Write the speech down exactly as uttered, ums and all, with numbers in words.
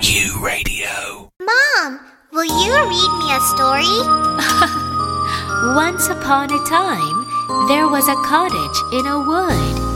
Q Radio. Mom, will you read me a story? Once upon a time, there was a cottage in a wood.